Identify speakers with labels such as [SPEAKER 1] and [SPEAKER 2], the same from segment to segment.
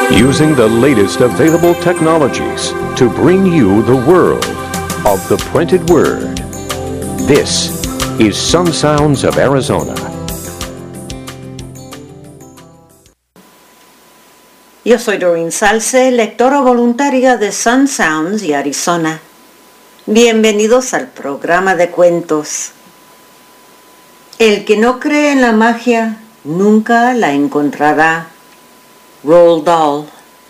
[SPEAKER 1] using the latest available technologies to bring you the world of the printed word. This is Sun Sounds of Arizona.
[SPEAKER 2] Yo soy Doreen Salce, lectora voluntaria de Sun Sounds y Arizona. Bienvenidos al programa de cuentos. El que no cree en la magia nunca la encontrará. Roald Dahl.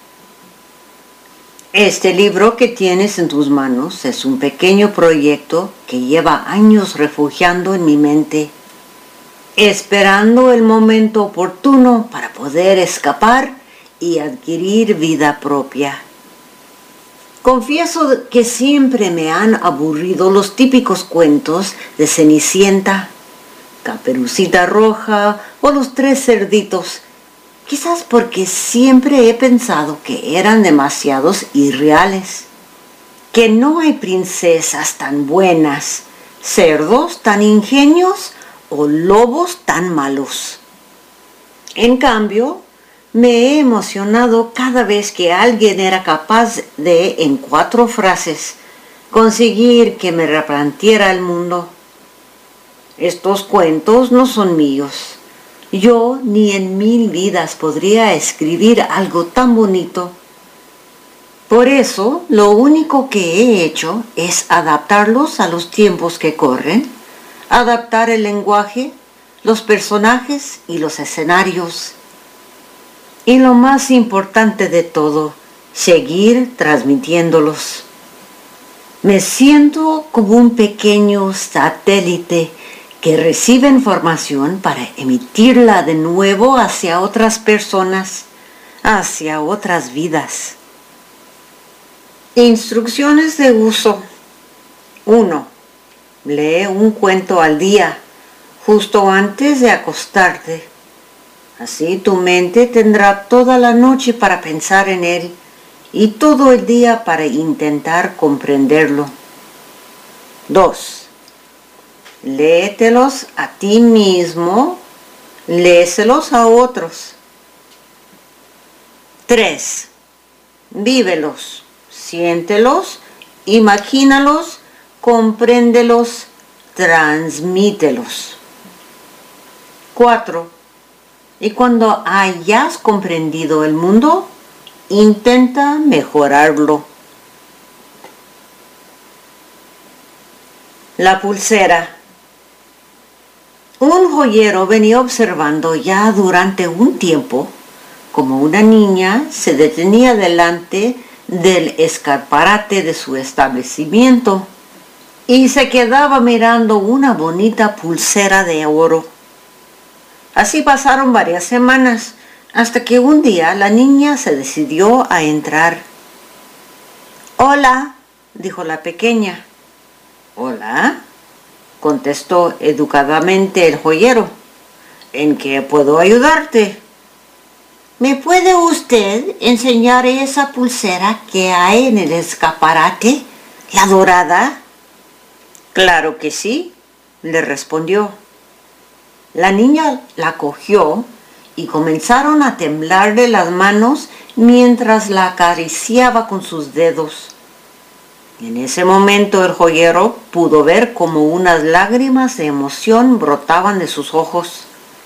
[SPEAKER 2] Este libro que tienes en tus manos es un pequeño proyecto que lleva años refugiando en mi mente, esperando el momento oportuno para poder escapar y adquirir vida propia. Confieso que siempre me han aburrido los típicos cuentos de Cenicienta, Caperucita Roja o Los Tres Cerditos, quizás porque siempre he pensado que eran demasiados irreales, que no hay princesas tan buenas, cerdos tan ingenios o lobos tan malos. En cambio, me he emocionado cada vez que alguien era capaz de, en 4 frases, conseguir que me replanteara el mundo. Estos cuentos no son míos. Yo ni en 1000 vidas podría escribir algo tan bonito. Por eso, lo único que he hecho es adaptarlos a los tiempos que corren, adaptar el lenguaje, los personajes y los escenarios. Y lo más importante de todo, seguir transmitiéndolos. Me siento como un pequeño satélite que recibe información para emitirla de nuevo hacia otras personas, hacia otras vidas. Instrucciones de uso. 1. Lee un cuento al día, justo antes de acostarte. Así tu mente tendrá toda la noche para pensar en él y todo el día para intentar comprenderlo. 2. Léetelos a ti mismo, léeselos a otros. 3. Vívelos, siéntelos, imagínalos, compréndelos, transmítelos. 4. Y cuando hayas comprendido el mundo, intenta mejorarlo. La pulsera. Un joyero venía observando ya durante un tiempo como una niña se detenía delante del escaparate de su establecimiento y se quedaba mirando una bonita pulsera de oro. Así pasaron varias semanas, hasta que un día la niña se decidió a entrar. «Hola», dijo la pequeña. «Hola», contestó educadamente el joyero. «¿En qué puedo ayudarte?» «¿Me puede usted enseñar esa pulsera que hay en el escaparate, la dorada?» «Claro que sí», le respondió. La niña la cogió y comenzaron a temblarle las manos mientras la acariciaba con sus dedos. En ese momento el joyero pudo ver cómo unas lágrimas de emoción brotaban de sus ojos.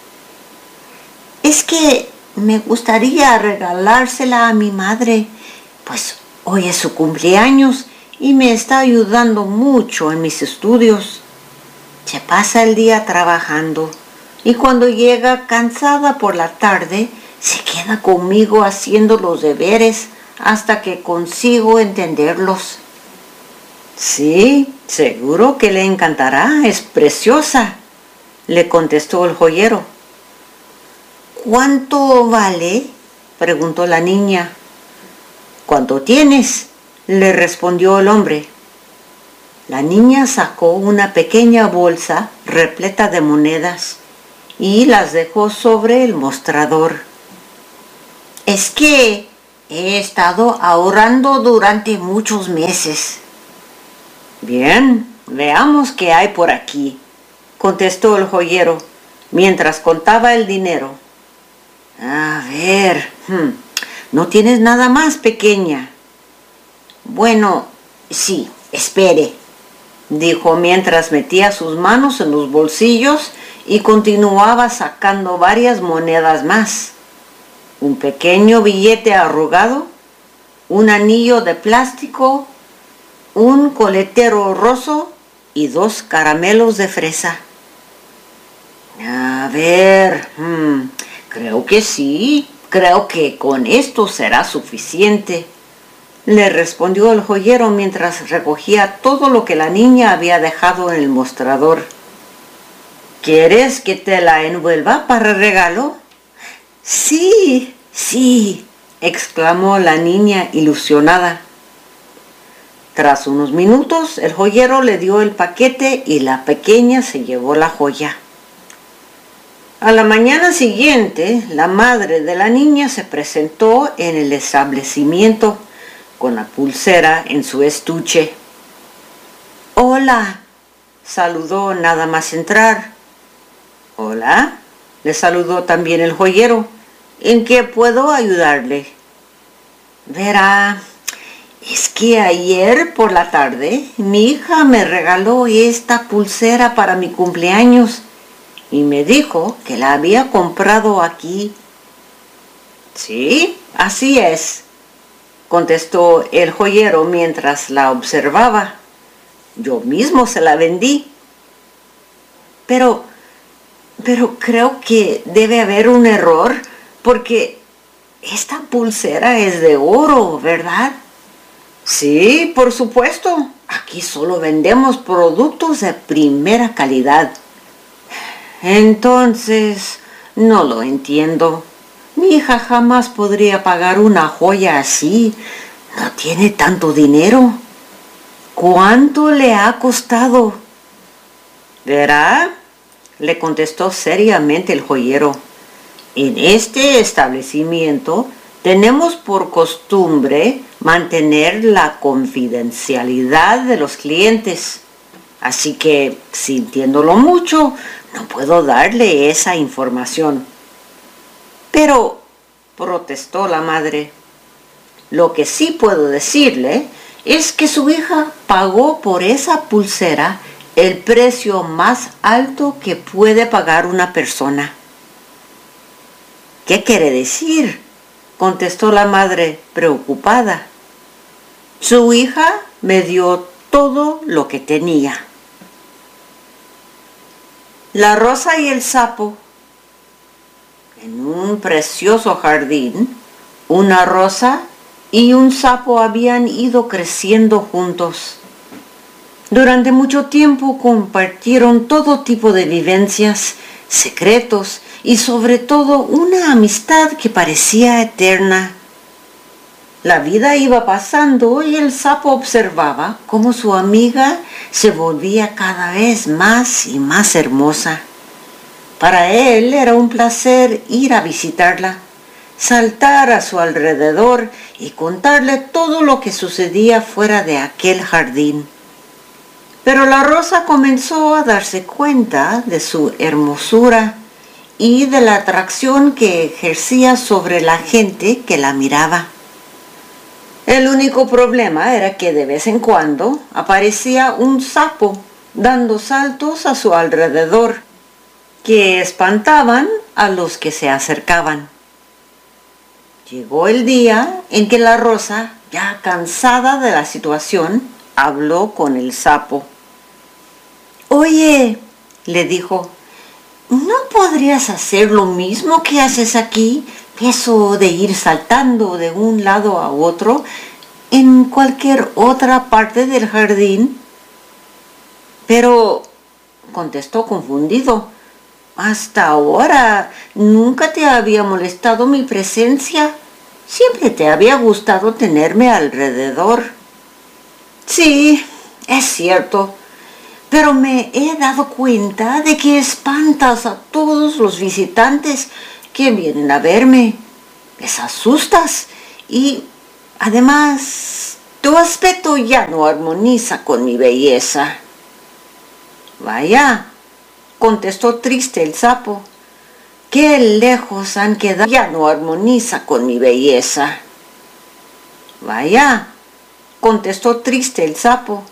[SPEAKER 2] «Es que me gustaría regalársela a mi madre, pues hoy es su cumpleaños y me está ayudando mucho en mis estudios. Se pasa el día trabajando y cuando llega cansada por la tarde se queda conmigo haciendo los deberes hasta que consigo entenderlos». «Sí, seguro que le encantará, es preciosa», le contestó el joyero. «¿Cuánto vale?», preguntó la niña. «¿Cuánto tienes?», le respondió el hombre. La niña sacó una pequeña bolsa repleta de monedas y las dejó sobre el mostrador. «Es que he estado ahorrando durante muchos meses». «Bien, veamos qué hay por aquí», contestó el joyero, mientras contaba el dinero. «A ver, ¿No tienes nada más, pequeña? Bueno, sí, espere, dijo mientras metía sus manos en los bolsillos y continuaba sacando varias monedas más. Un pequeño billete arrugado, un anillo de plástico, un coletero roso y 2 caramelos de fresa. A ver, creo que sí, creo que con esto será suficiente, le respondió el joyero mientras recogía todo lo que la niña había dejado en el mostrador. ¿Quieres que te la envuelva para regalo? Sí, sí, exclamó la niña ilusionada. Tras unos minutos, el joyero le dio el paquete y la pequeña se llevó la joya. A la mañana siguiente, la madre de la niña se presentó en el establecimiento con la pulsera en su estuche. «Hola», saludó nada más entrar. «Hola», le saludó también el joyero. «¿En qué puedo ayudarle?» «Verá, es que ayer por la tarde mi hija me regaló esta pulsera para mi cumpleaños y me dijo que la había comprado aquí». «Sí, así es», contestó el joyero mientras la observaba. «Yo mismo se la vendí». Pero creo que debe haber un error, porque esta pulsera es de oro, ¿verdad? Sí, por supuesto. Aquí solo vendemos productos de primera calidad. Entonces, no lo entiendo. Mi hija jamás podría pagar una joya así. No tiene tanto dinero. ¿Cuánto le ha costado? ¿Verá?, le contestó seriamente el joyero. En este establecimiento tenemos por costumbre mantener la confidencialidad de los clientes. Así que, sintiéndolo mucho, no puedo darle esa información. Pero, protestó la madre, lo que sí puedo decirle es que su hija pagó por esa pulsera el precio más alto que puede pagar una persona. ¿Qué quiere decir?, contestó la madre preocupada. Su hija me dio todo lo que tenía. La rosa y el sapo. En un precioso jardín, una rosa y un sapo habían ido creciendo juntos. Durante mucho tiempo compartieron todo tipo de vivencias, secretos y sobre todo una amistad que parecía eterna. La vida iba pasando y el sapo observaba cómo su amiga se volvía cada vez más y más hermosa. Para él era un placer ir a visitarla, saltar a su alrededor y contarle todo lo que sucedía fuera de aquel jardín. Pero la rosa comenzó a darse cuenta de su hermosura y de la atracción que ejercía sobre la gente que la miraba. El único problema era que de vez en cuando aparecía un sapo dando saltos a su alrededor, que espantaban a los que se acercaban. Llegó el día en que la rosa, ya cansada de la situación, habló con el sapo. «Oye», le dijo, «¿no podrías hacer lo mismo que haces aquí? Eso de ir saltando de un lado a otro en cualquier otra parte del jardín». «Pero», contestó confundido, «hasta ahora nunca te había molestado mi presencia. Siempre te había gustado tenerme alrededor». «Sí, es cierto, pero me he dado cuenta de que espantas a todos los visitantes que vienen a verme. Les asustas y, además, tu aspecto ya no armoniza con mi belleza». «Vaya», contestó triste el sapo, qué lejos han quedado, ya no armoniza con mi belleza. Vaya, contestó triste el sapo,